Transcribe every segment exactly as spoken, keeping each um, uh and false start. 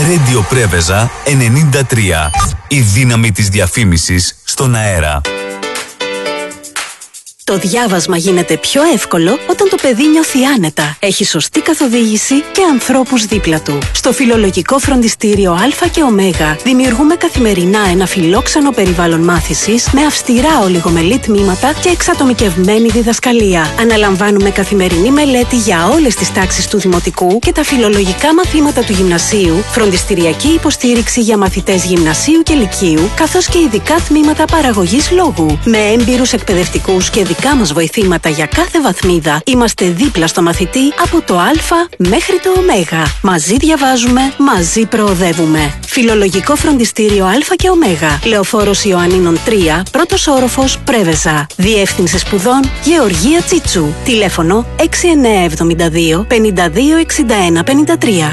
Radio Πρέβεζα ενενήντα τρία. Η δύναμη της διαφήμισης στον αέρα. Το διάβασμα γίνεται πιο εύκολο όταν το παιδί νιώθει άνετα, έχει σωστή καθοδήγηση και ανθρώπους δίπλα του. Στο Φιλολογικό Φροντιστήριο Α και Ω δημιουργούμε καθημερινά ένα φιλόξενο περιβάλλον μάθησης με αυστηρά ολιγομελή τμήματα και εξατομικευμένη διδασκαλία. Αναλαμβάνουμε καθημερινή μελέτη για όλες τις τάξεις του Δημοτικού και τα φιλολογικά μαθήματα του Γυμνασίου, φροντιστηριακή υποστήριξη για μαθητές Γυμνασίου και Λυκείου, καθώς και ειδικά τμήματα παραγωγής λόγου. Με έμπειρους εκπαιδευτικούς και δικά μας βοηθήματα για κάθε βαθμίδα, είμαστε δίπλα στο μαθητή από το Α μέχρι το Ω. Μαζί διαβάζουμε, μαζί προοδεύουμε. Φιλολογικό Φροντιστήριο Α και Ω. Λεωφόρος Ιωαννίνων τρία, πρώτος όροφος, Πρέβεζα. Διεύθυνση σπουδών Γεωργία Τσίτσου. Τηλέφωνο έξι εννιά εβδομήντα δύο πενήντα δύο εξήντα ένα πενήντα τρία.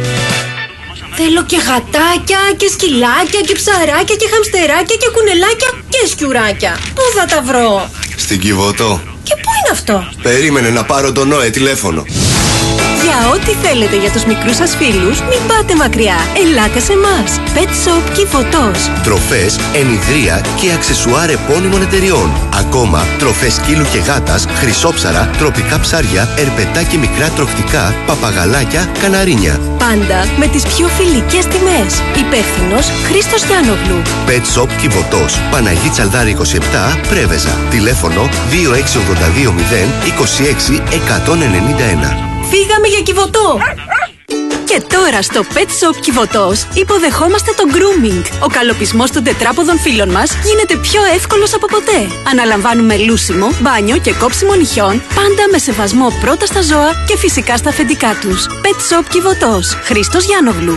Θέλω και γατάκια και σκυλάκια και ψαράκια και χαμστεράκια και κουνελάκια και σκιουράκια. Πού θα τα βρω? Στην Κιβωτό. Και πού είναι αυτό? Περίμενε να πάρω τον Νόε τηλέφωνο. Για ό,τι θέλετε για τους μικρούς σας φίλους, μην πάτε μακριά. Ελάτε σε εμάς. Pet Shop Κιβωτός. Τροφές, ενιδρία και αξεσουάρ επώνυμων εταιριών. Ακόμα, τροφές σκύλου και γάτας, χρυσόψαρα, τροπικά ψάρια, ερπετά και μικρά τροχτικά, παπαγαλάκια, καναρίνια. Πάντα με τις πιο φιλικές τιμές. Υπεύθυνος Χρήστος Γιάννογλου. Pet Shop Κιβωτός. Παναγί Τσαλδάρη είκοσι επτά, Πρέβεζα. Τηλέφωνο δύο έξι ογδόντα δύο μηδέν είκοσι έξι εκατόν ενενήντα ένα. Φύγαμε για Κιβωτό! Και τώρα στο Pet Shop Κιβωτός υποδεχόμαστε το grooming. Ο καλοπισμός των τετράποδων φίλων μας γίνεται πιο εύκολος από ποτέ. Αναλαμβάνουμε λούσιμο, μπάνιο και κόψιμο νυχιών, πάντα με σεβασμό πρώτα στα ζώα και φυσικά στα αφεντικά τους. Pet Shop Κιβωτός. Χρήστος Γιάννογλου.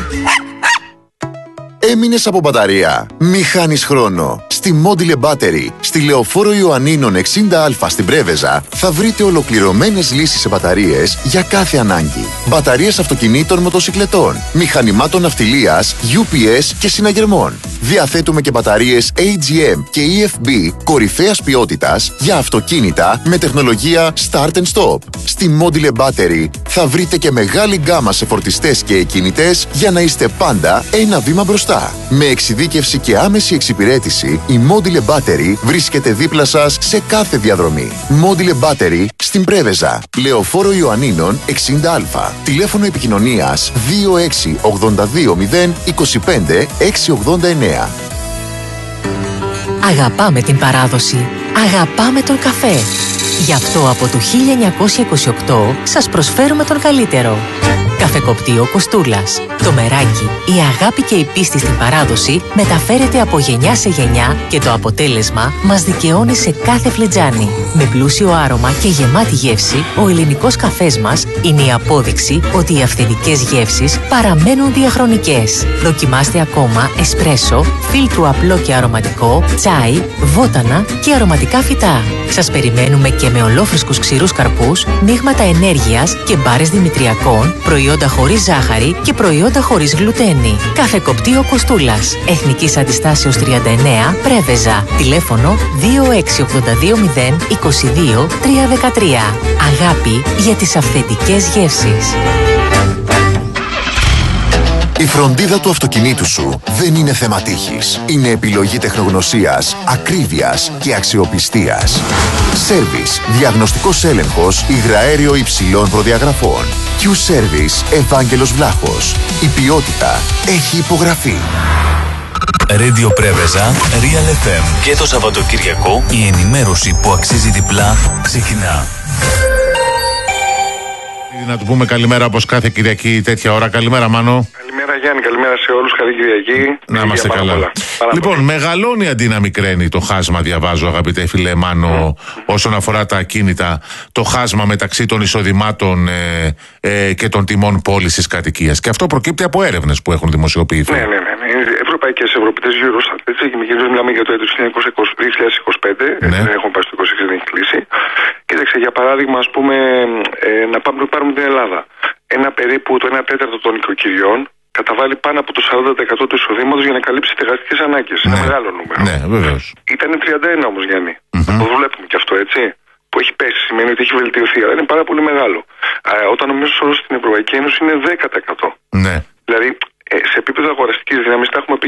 Έμεινες από μπαταρία? Μη χάνεις χρόνο. Στη Module Battery, στη Λεωφόρο Ιωαννίνων εξήντα Α στην Πρέβεζα, θα βρείτε ολοκληρωμένες λύσεις σε μπαταρίες για κάθε ανάγκη. Μπαταρίες αυτοκινήτων, μοτοσικλετών, μηχανημάτων ναυτιλίας, γιου πι ες και συναγερμών. Διαθέτουμε και μπαταρίες έι τζι εμ και ι εφ μπι κορυφαίας ποιότητας για αυτοκίνητα με τεχνολογία Start and Stop. Στη Module Battery θα βρείτε και μεγάλη γκάμα σε φορτιστές και εκκινητές για να είστε πάντα ένα βήμα μπροστά. Με εξειδίκευση και άμεση εξυπηρέτηση, η Module Battery βρίσκεται δίπλα σας σε κάθε διαδρομή. Module Battery στην Πρέβεζα, Λεωφόρο Ιωαννίνων εξήντα Α. Τηλέφωνο επικοινωνίας δύο έξι ογδόντα δύο μηδέν είκοσι πέντε εξακόσια ογδόντα εννέα. Αγαπάμε την παράδοση. Αγαπάμε τον καφέ. Γι' αυτό από το χίλια εννιακόσια είκοσι οκτώ σας προσφέρουμε τον καλύτερο. Καφεκοπτείο Κοστούλας. Το μεράκι, η αγάπη και η πίστη στην παράδοση μεταφέρεται από γενιά σε γενιά και το αποτέλεσμα μας δικαιώνει σε κάθε φλετζάνι. Με πλούσιο άρωμα και γεμάτη γεύση, ο ελληνικός καφές μας είναι η απόδειξη ότι οι αυθεντικές γεύσεις παραμένουν διαχρονικές. Δοκιμάστε ακόμα εσπρέσο, φίλτρου απλό και αρωματικό, τσάι, βότανα και αρωματικά φυτά. Σας περιμένουμε και με ολόφρυσκους ξηρούς καρπούς, μείγματα ενέργειας και μπάρες δημητριακών, προϊόντα χωρίς ζάχαρη και προϊόντα χωρίς γλουτένη. Καφεκοπτείο Κοστούλας. Εθνικής Αντιστάσεως τριάντα εννέα, Πρέβεζα. Τηλέφωνο δύο έξι ογδόντα δύο μηδέν είκοσι δύο τριακόσια δεκατρία. Αγάπη για τις αυθεντικές γεύσεις. Η φροντίδα του αυτοκινήτου σου δεν είναι θέμα τύχης. Είναι επιλογή τεχνογνωσίας, ακρίβειας και αξιοπιστίας. Service, διαγνωστικός έλεγχος υγραέριο υψηλών προδιαγραφών. Q-Service, Ευάγγελος Βλάχος. Η ποιότητα έχει υπογραφεί. Radio Πρέβεζα, Real εφ εμ. Και το Σαββατοκυριακό η ενημέρωση που αξίζει διπλά ξεκινά. Να του πούμε καλημέρα όπως κάθε Κυριακή τέτοια ώρα. Καλημέρα Μάνο. Καλημέρα Γιάννη, καλημέρα σε όλους. Καλή Κυριακή. Να είμαστε καλά. Πολλά. Λοιπόν, μεγαλώνει αντί να μικραίνει το χάσμα, διαβάζω αγαπητέ φίλε Μάνο, mm. όσον αφορά τα ακίνητα, το χάσμα μεταξύ των εισοδημάτων ε, ε, και των τιμών πώλησης κατοικίας. Και αυτό προκύπτει από έρευνες που έχουν δημοσιοποιηθεί. Ναι, ναι, ναι. ναι. Ευρωπαϊκές, Ευρωπαϊκές Eurostat. Έτσι, μιλάμε για το έτος δύο χιλιάδες είκοσι πέντε. Ναι. Δεν έχουμε πάει στο είκοσι έξι, δεν έχει κλείσει. Κοίταξε, για παράδειγμα, ας πούμε, ε, να πάμε, πάρουμε την Ελλάδα. Ένα περίπου το ένα τέταρτο των οικοκυριών καταβάλει πάνω από το σαράντα τοις εκατό του εισοδήματος για να καλύψει στεγαστικές ανάγκες. Ναι. Είναι μεγάλο νούμερο. Ναι, βεβαίως. Ήταν τριάντα ένα όμως, Γιάννη. Mm-hmm. Το βλέπουμε και αυτό, έτσι. Που έχει πέσει, σημαίνει ότι έχει βελτιωθεί, αλλά είναι πάρα πολύ μεγάλο. Ε, όταν ο μέσος όρος στην Ευρωπαϊκή Ένωση είναι δέκα τοις εκατό. Ναι. Δηλαδή, ε, σε επίπεδο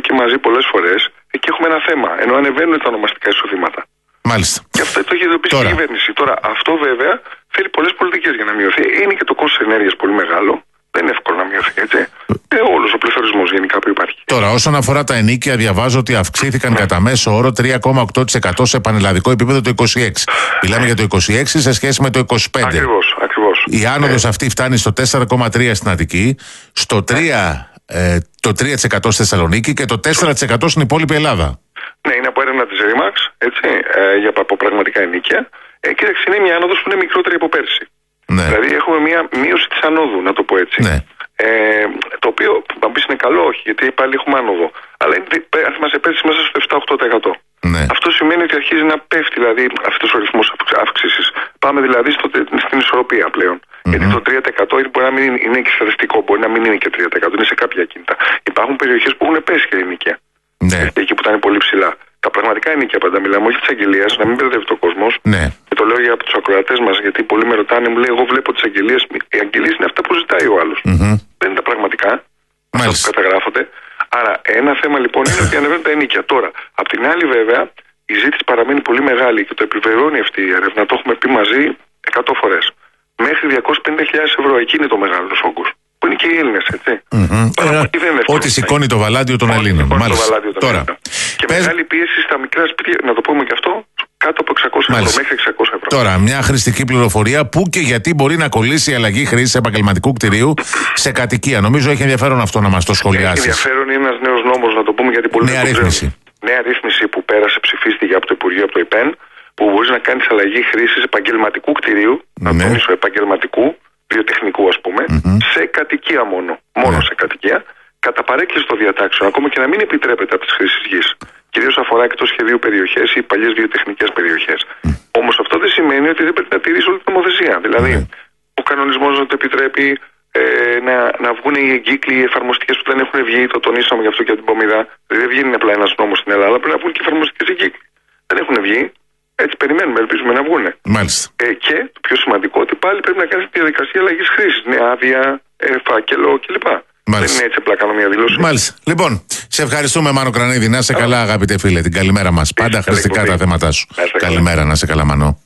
εκεί μαζί πολλές φορές, εκεί έχουμε ένα θέμα. Ενώ ανεβαίνουν τα ονομαστικά εισοδήματα. Μάλιστα. Και αυτό το έχει εντοπίσει η κυβέρνηση. Τώρα, αυτό βέβαια θέλει πολλές πολιτικές για να μειωθεί. Είναι και το κόστος ενέργειας πολύ μεγάλο. Δεν είναι εύκολο να μειωθεί, έτσι. Ε, όλος ο πληθωρισμός γενικά που υπάρχει. Τώρα, όσον αφορά τα ενοίκια, διαβάζω ότι αυξήθηκαν ναι. κατά μέσο όρο τρία κόμμα οκτώ τοις εκατό σε πανελλαδικό επίπεδο το είκοσι έξι. Μιλάμε για το είκοσι έξι σε σχέση με το είκοσι πέντε. Ακριβώς, ακριβώς. Η άνοδος ε. αυτή φτάνει στο τέσσερα κόμμα τρία στην Αττική, στο τρία, ε, το τρία τοις εκατό στη Θεσσαλονίκη και το τέσσερα τοις εκατό στην υπόλοιπη Ελλάδα. Ναι, είναι από έρευνα της Ρήμαξ, έτσι, ε, για από πραγματικά ενοίκια. Ε, κοίταξε, είναι μια άνοδος που είναι μικρότερη από πέρσι. Ναι. Δηλαδή έχουμε μια μείωση της ανόδου, να το πω έτσι. Ναι. Ε, το οποίο, να πεις, είναι καλό, όχι, γιατί πάλι έχουμε άνοδο. Αλλά αν θυμάσαι πέρσι μέσα στο επτά με οκτώ τοις εκατό. Ναι. Αυτό σημαίνει ότι αρχίζει να πέφτει δηλαδή αυτός ο ρυθμός αύξησης. Πάμε δηλαδή στο, στην ισορροπία πλέον. Mm-hmm. Γιατί το τρία τοις εκατό μπορεί να μην είναι, είναι και στατιστικό, μπορεί να μην είναι και τρία τοις εκατό, είναι σε κάποια κίνητα. Υπάρχουν περιοχές που έχουν πέσει και ενοικία. Ναι. Εκεί που ήταν πολύ ψηλά. Τα πραγματικά ενοικία πάντα μιλάμε, όχι τη αγγελία, να μην μπερδεύει το κόσμο. Ναι. Και το λέω για του ακροατές μας, γιατί πολλοί με ρωτάνε, μου λέει: εγώ βλέπω τις αγγελίες. Οι αγγελίες είναι αυτά που ζητάει ο άλλος. Mm-hmm. Δεν είναι τα πραγματικά. Αυτά που καταγράφονται. Άρα, ένα θέμα λοιπόν είναι ότι ανεβαίνουν τα ενοίκια. Τώρα, απ' την άλλη, βέβαια, η ζήτηση παραμένει πολύ μεγάλη και το επιβεβαιώνει αυτή η έρευνα. Το έχουμε πει μαζί εκατό φορές. Μέχρι διακόσιες πενήντα χιλιάδες ευρώ, εκεί είναι το μεγάλο όγκος. Που είναι και οι Έλληνες, έτσι. Mm-hmm. Ε, Ό,τι σηκώνει το βαλάντιο των Ελλήνων. Μάλιστα. Τώρα, και πες... μεγάλη πίεση στα μικρά σπίτια, να το πούμε και αυτό, κάτω από εξακόσια ευρώ, μέχρι εξακόσια ευρώ. Τώρα, μια χρηστική πληροφορία που και γιατί μπορεί να κολλήσει η αλλαγή χρήσης επαγγελματικού κτηρίου σε κατοικία. Νομίζω έχει ενδιαφέρον αυτό να μας το σχολιάσεις. Έχει ενδιαφέρον, είναι ένας νέος νόμος, να το πούμε, γιατί πολύ νέα ρύθμιση. Νέα ρύθμιση που πέρασε, ψηφίστηκε από το Υπουργείο, από το ΙΠΕΝ, που μπορεί να κάνει αλλαγή χρήσης επαγγελματικού κτηρίου, ναι. να τονίσω επαγγελματικού, βιοτεχνικού ας πούμε, mm-hmm. σε κατοικία μόνο. Μόνο yeah. σε κατοικία, κατά παρέκκληση των διατάξεων, ακόμα και να μην επιτρέπεται από τις χρήσεις γης. Κυρίως αφορά εκτός σχεδίου περιοχές ή παλιές βιοτεχνικές περιοχές. Mm. Όμως αυτό δεν σημαίνει ότι δεν πρέπει να τηρήσει όλη την νομοθεσία. Δηλαδή, mm. ο κανονισμός να το επιτρέπει ε, να, να βγουν οι εγκύκλοι, οι εφαρμοστικές που δεν έχουν βγει, το τονίσαμε γι' αυτό και από την Πομιδά. Δηλαδή, δεν βγαίνει απλά ένας νόμος στην Ελλάδα, πρέπει να βγουν και εφαρμοστικές εγκύκλοι. Δεν έχουν βγει. Έτσι περιμένουμε, ελπίζουμε να βγουν. Μάλιστα. Ε, και το πιο σημαντικό, ότι πάλι πρέπει να κάνει τη διαδικασία αλλαγής χρήσης. Ναι, άδεια, ε, φάκελο κλπ. Μάλιστα. Δεν είναι έτσι απλά κάνω μια δήλωση. Μάλιστα. Λοιπόν, σε ευχαριστούμε, Μάνο Κρανίδη. Να είσαι καλά, καλά, αγαπητέ φίλε. Την καλημέρα μας. Πάντα χρηστικά τα θέματα σου. Καλημέρα, να είσαι καλά, Μανώ.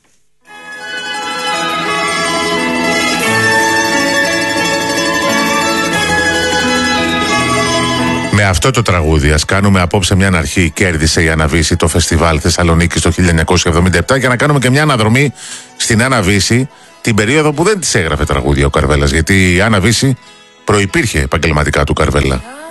Με αυτό το τραγούδι, ας κάνουμε απόψε μια αρχή. Κέρδισε η Αναβίση το φεστιβάλ Θεσσαλονίκης το χίλια εννιακόσια εβδομήντα επτά και να κάνουμε και μια αναδρομή στην Αναβίση την περίοδο που δεν της έγραφε τραγούδια ο Καρβέλας. Γιατί η Αναβίση προϋπήρχε επαγγελματικά του Καρβέλα.